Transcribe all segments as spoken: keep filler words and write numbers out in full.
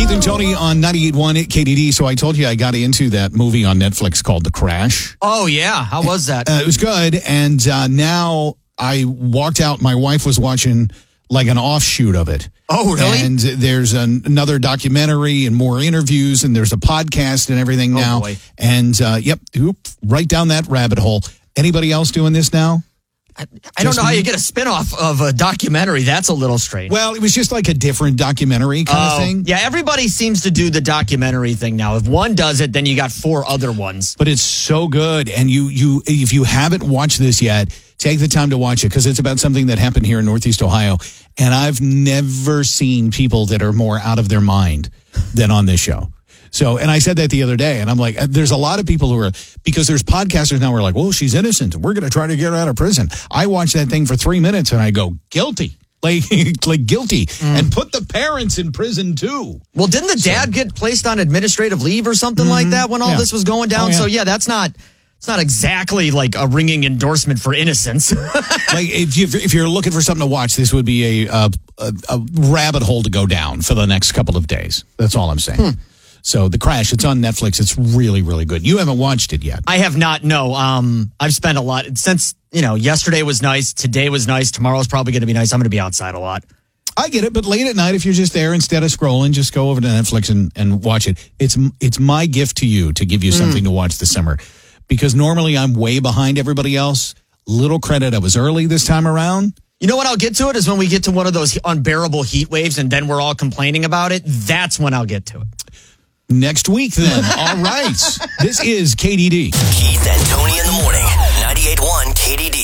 Keith and Tony on ninety-eight point one K D D. So I told you I got into that movie on Netflix called The Crash. Oh, yeah. How was that? Uh, it was good. And uh, now I walked out. My wife was watching like an offshoot of it. Oh, really? And there's an, another documentary and more interviews, and there's a podcast and everything oh, now. Boy. And, uh, yep, oop, right down that rabbit hole. Anybody else doing this now? I, I don't know how you get a spinoff of a documentary. That's a little strange. Well, it was just like a different documentary kind oh, of thing. Yeah, everybody seems to do the documentary thing now. If one does it, then you got four other ones. But it's so good. And you, you, if you haven't watched this yet, take the time to watch it because it's about something that happened here in Northeast Ohio. And I've never seen people that are more out of their mind than on this show. So, and I said that the other day, and I'm like, there's a lot of people who are, because there's podcasters now who are like, well, she's innocent. We're going to try to get her out of prison. I watch that thing for three minutes and I go, guilty. Like, like guilty. Mm. And put the parents in prison too. Well, didn't the dad so, get placed on administrative leave or something mm-hmm. like that when all yeah. this was going down? Oh, yeah. So, yeah, that's not... It's not exactly like a ringing endorsement for innocence. Like if, you, if you're looking for something to watch, this would be a, a, a, a rabbit hole to go down for the next couple of days. That's all I'm saying. Hmm. So The Crash, it's on Netflix. It's really, really good. You haven't watched it yet. I have not, no. Um, I've spent a lot. Since, you know, yesterday was nice. Today was nice. Tomorrow's probably going to be nice. I'm going to be outside a lot. I get it, but late at night, if you're just there, instead of scrolling, just go over to Netflix and, and watch it. It's, it's my gift to you to give you something mm. to watch this summer. Because normally I'm way behind everybody else. Little credit, I was early this time around. You know when I'll get to it is when we get to one of those unbearable heat waves and then we're all complaining about it. That's when I'll get to it. Next week, then. All right. This is K D D. Keith and Tony in the morning. ninety-eight point one K D D.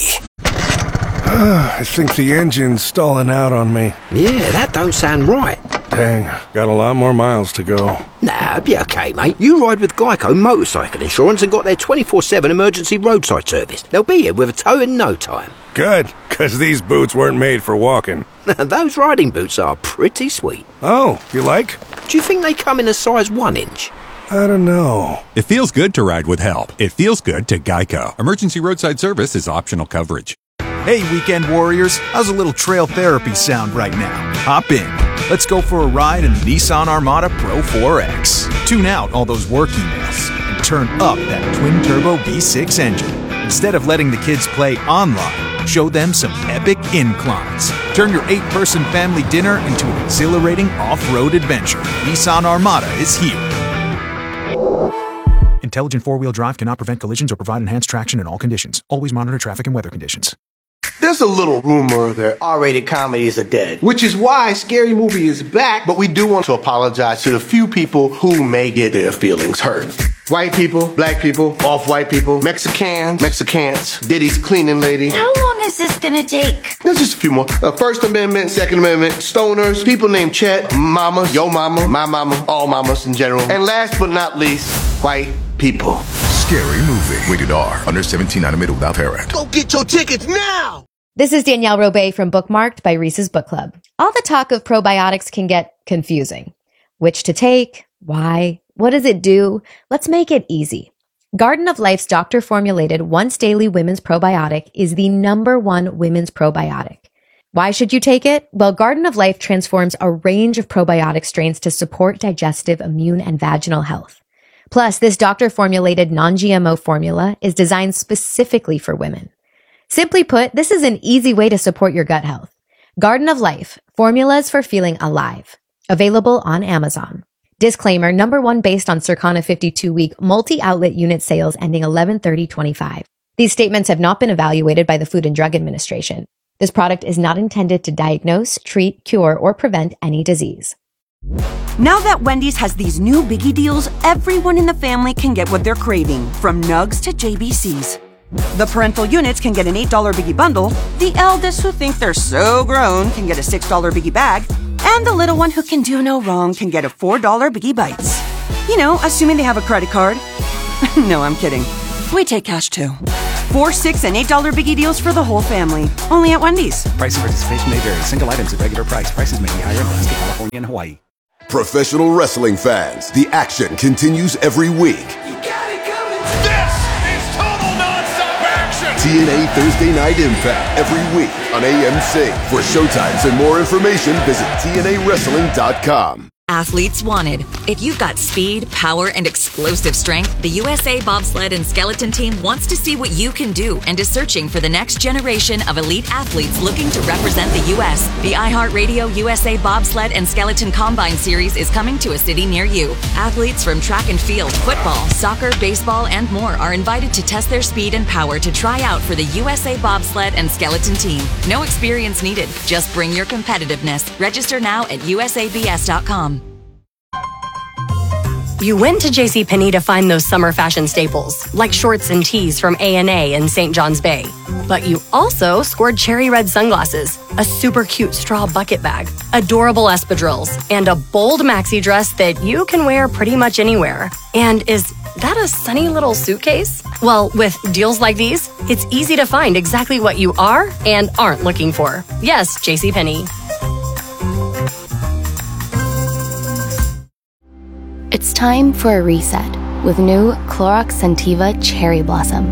I think the engine's stalling out on me. Yeah, that don't sound right. Dang, got a lot more miles to go. Nah, be okay, mate. You ride with Geico Motorcycle Insurance and got their twenty-four seven emergency roadside service. They'll be here with a tow in no time. Good, because these boots weren't made for walking. Those riding boots are pretty sweet. Oh, you like? Do you think they come in a size one inch? I don't know. It feels good to ride with help. It feels good to Geico. Emergency roadside service is optional coverage. Hey, weekend warriors, how's a little trail therapy sound right now? Hop in. Let's go for a ride in the Nissan Armada Pro four X. Tune out all those work emails and turn up that twin-turbo V six engine. Instead of letting the kids play online, show them some epic inclines. Turn your eight-person family dinner into an exhilarating off-road adventure. Nissan Armada is here. Intelligent four-wheel drive cannot prevent collisions or provide enhanced traction in all conditions. Always monitor traffic and weather conditions. There's a little rumor that R-rated comedies are dead, which is why Scary Movie is back, but we do want to apologize to the few people who may get their feelings hurt. White people, black people, off-white people, Mexicans, Mexicans, Diddy's cleaning lady. How long is this gonna take? There's just a few more. Uh, First Amendment, Second Amendment, stoners, people named Chet, mamas, yo mama, my mama, all mamas in general. And last but not least, white people. Scary Movie. Rated R. Under seventeen, animated without parent. Go get your tickets now! This is Danielle Robay from Bookmarked by Reese's Book Club. All the talk of probiotics can get confusing. Which to take? Why? What does it do? Let's make it easy. Garden of Life's doctor-formulated once-daily women's probiotic is the number one women's probiotic. Why should you take it? Well, Garden of Life transforms a range of probiotic strains to support digestive, immune, and vaginal health. Plus, this doctor-formulated non-G M O formula is designed specifically for women. Simply put, this is an easy way to support your gut health. Garden of Life, formulas for feeling alive. Available on Amazon. Disclaimer, number one based on Circana fifty-two week multi-outlet unit sales ending eleven thirty twenty-five. These statements have not been evaluated by the Food and Drug Administration. This product is not intended to diagnose, treat, cure, or prevent any disease. Now that Wendy's has these new biggie deals, everyone in the family can get what they're craving, from nugs to J B Cs. The parental units can get an eight dollar biggie bundle, the eldest who think they're so grown can get a six dollar biggie bag, and the little one who can do no wrong can get a four dollar biggie bites. You know, assuming they have a credit card. No, I'm kidding. We take cash too. Four, six, and eight dollar biggie deals for the whole family. Only at Wendy's. Price and participation may vary. Single items at regular price. Prices may be higher in Alaska, California, and Hawaii. Professional wrestling fans, the action continues every week. You got it coming. This is total nonstop action. T N A Thursday Night Impact every week on A M C. For showtimes and more information, visit T N A wrestling dot com. Athletes wanted. If you've got speed, power, and explosive strength, the U S A Bobsled and Skeleton Team wants to see what you can do and is searching for the next generation of elite athletes looking to represent the U S The iHeartRadio U S A Bobsled and Skeleton Combine Series is coming to a city near you. Athletes from track and field, football, soccer, baseball, and more are invited to test their speed and power to try out for the U S A Bobsled and Skeleton Team. No experience needed. Just bring your competitiveness. Register now at U S A B S dot com. You went to JCPenney to find those summer fashion staples, like shorts and tees from A and A in Saint John's Bay. But you also scored cherry red sunglasses, a super cute straw bucket bag, adorable espadrilles, and a bold maxi dress that you can wear pretty much anywhere. And is that a sunny little suitcase? Well, with deals like these, it's easy to find exactly what you are and aren't looking for. Yes, JCPenney. It's time for a reset with new Clorox Scentiva Cherry Blossom.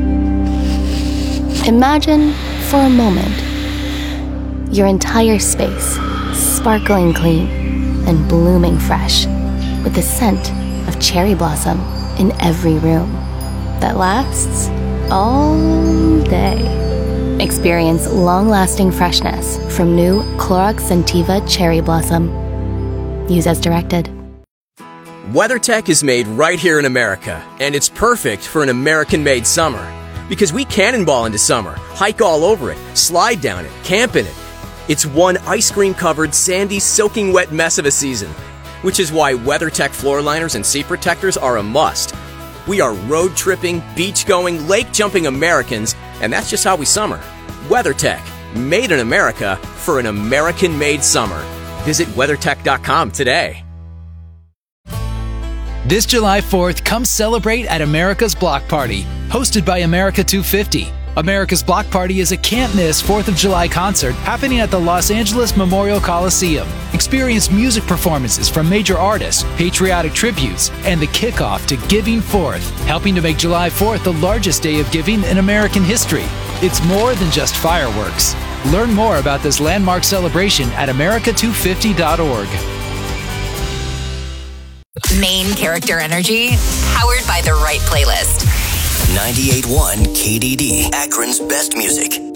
Imagine, for a moment, your entire space sparkling clean and blooming fresh with the scent of cherry blossom in every room that lasts all day. Experience long-lasting freshness from new Clorox Scentiva Cherry Blossom. Use as directed. WeatherTech is made right here in America, and it's perfect for an American-made summer. Because we cannonball into summer, hike all over it, slide down it, camp in it. It's one ice cream-covered, sandy, soaking wet mess of a season, which is why WeatherTech floor liners and seat protectors are a must. We are road-tripping, beach-going, lake-jumping Americans, and that's just how we summer. WeatherTech, made in America for an American-made summer. Visit WeatherTech dot com today. This July fourth, come celebrate at America's Block Party, hosted by America two fifty. America's Block Party is a can't-miss fourth of July concert happening at the Los Angeles Memorial Coliseum. Experience music performances from major artists, patriotic tributes, and the kickoff to Giving Fourth, helping to make July fourth the largest day of giving in American history. It's more than just fireworks. Learn more about this landmark celebration at America two fifty dot org. Main Character Energy, powered by the right playlist. ninety-eight point one K D D, Akron's best music.